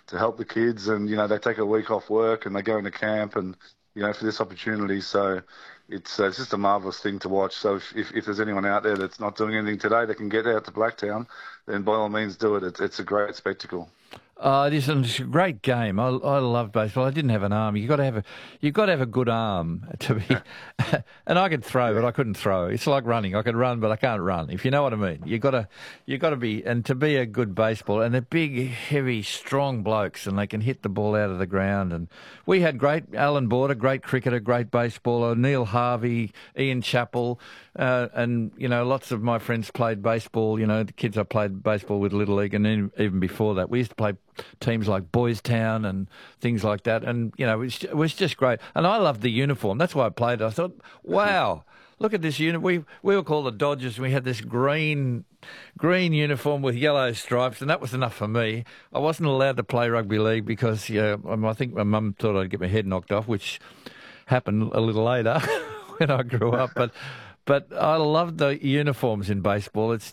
to help the kids, and they take a week off work and they go into camp, and for this opportunity. So it's just a marvellous thing to watch. So if there's anyone out there that's not doing anything today, they can get out to Blacktown, then by all means do it. It's a great spectacle. It is a great game. I love baseball. I didn't have an arm. You've got to have a good arm to be. And I could throw, but I couldn't throw. It's like running. I could run, but I can't run. If you know what I mean. You've got to be, and to be a good baseball. And they're big, heavy, strong blokes, and they can hit the ball out of the ground. And we had great Alan Border, great cricketer, great baseballer, Neil Harvey, Ian Chappell, and lots of my friends played baseball. The kids I played baseball with Little League, and then even before that, we used to play teams like Boys Town and things like that, and it was just great. And I loved the uniform. That's why I played. I thought, wow, look at this uniform. We were called the Dodgers, and we had this green uniform with yellow stripes, and that was enough for me. I wasn't allowed to play rugby league because I think my mum thought I'd get my head knocked off, which happened a little later when I grew up. But I love the uniforms in baseball. It's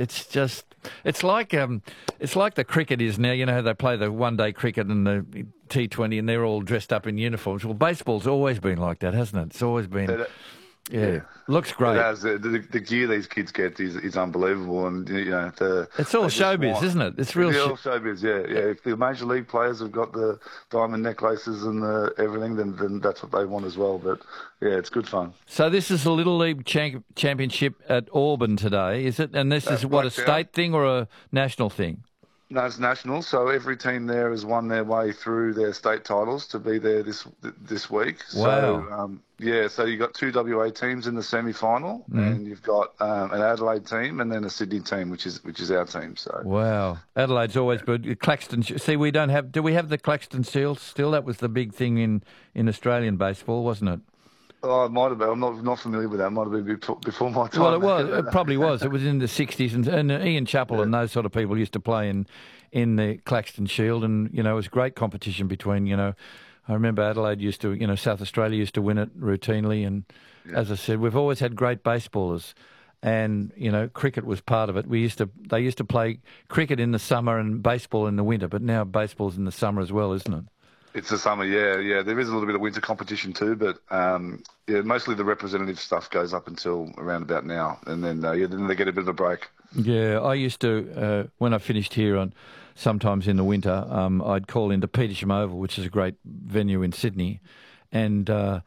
like the cricket is now. They play the one-day cricket and the T20, and they're all dressed up in uniforms. Well, baseball's always been like that, hasn't it? It's always been. Yeah, looks great. It has. The gear these kids get is unbelievable, and it's all showbiz, isn't it? It's real. All showbiz, yeah. If the major league players have got the diamond necklaces and everything, then that's what they want as well. But yeah, it's good fun. So this is the Little League Championship at Auburn today, is it? And this is what, a state thing or a national thing? No, it's national. So every team there has won their way through their state titles to be there this week. Wow. So you've got two WA teams in the semi-final, and you've got an Adelaide team and then a Sydney team, which is our team. So wow, Adelaide's always good. Claxton. See, we don't have. Do we have the Claxton Seals still? That was the big thing in Australian baseball, wasn't it? Oh, it might have been. I'm not familiar with that. It might have been before my time. Well, it was. It probably was. It was in the 60s, and Ian Chappell and those sort of people used to play in the Claxton Shield, and it was great competition between. I remember Adelaide used to, South Australia used to win it routinely, and as I said, we've always had great baseballers, and cricket was part of it. They used to play cricket in the summer and baseball in the winter, but now baseball's in the summer as well, isn't it? It's the summer, yeah. There is a little bit of winter competition too, but mostly the representative stuff goes up until around about now, and then then they get a bit of a break. Yeah, I used to when I finished here sometimes in the winter, I'd call into Petersham Oval, which is a great venue in Sydney, and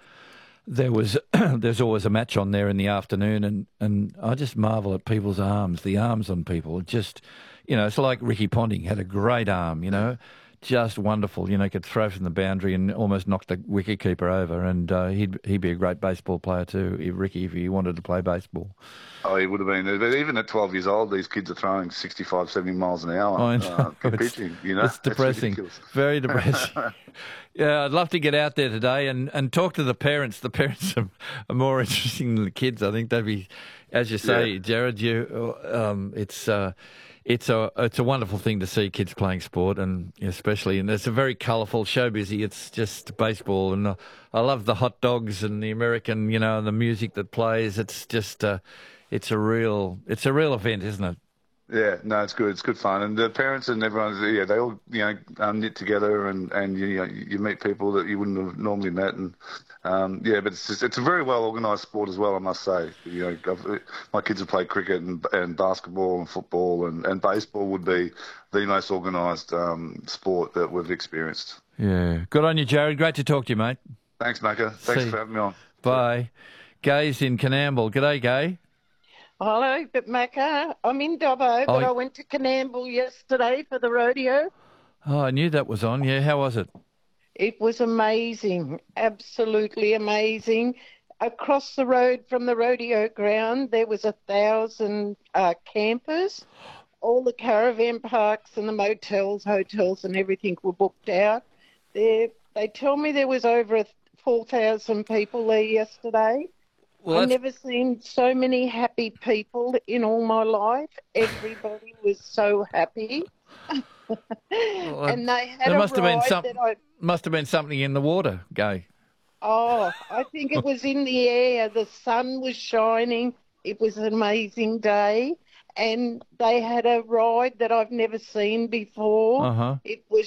there's always a match on there in the afternoon, and I just marvel at people's arms, the arms on people. Just it's like Ricky Ponting had a great arm, Just wonderful, could throw from the boundary and almost knock the wicketkeeper over, and he'd be a great baseball player too, Ricky, if he wanted to play baseball. Oh, he would have been. But even at 12 years old, these kids are throwing 65, 70 miles an hour. I know. Pitching, It's depressing. It's very depressing. Yeah, I'd love to get out there today and talk to the parents. The parents are more interesting than the kids. I think they'd be, as you say, Jared, it's a wonderful thing to see kids playing sport, and especially, and it's a very colourful, show busy. It's just baseball, and I love the hot dogs and the American, and the music that plays. It's just, it's a real event, isn't it? Yeah, no, it's good. It's good fun, and the parents and everyone, they all knit together, and you meet people that you wouldn't have normally met, and but it's a very well organised sport as well, I must say. My kids have played cricket and basketball and football, and baseball would be the most organised sport that we've experienced. Yeah, good on you, Jared. Great to talk to you, mate. Thanks, Macca. Thanks for having me on. Bye. Gay's in Canamble. G'day, Gay. Hello, but Macca, I'm in Dobbo, but I went to Canamble yesterday for the rodeo. Oh, I knew that was on. Yeah, how was it? It was amazing, absolutely amazing. Across the road from the rodeo ground, there was 1,000 campers. All the caravan parks and the motels, hotels and everything were booked out. They tell me there was over 4,000 people there yesterday. Well, I've never seen so many happy people in all my life. Everybody was so happy. And they had must have been something in the water, Gay. Oh, I think it was in the air. The sun was shining. It was an amazing day. And they had a ride that I've never seen before. Uh-huh. It was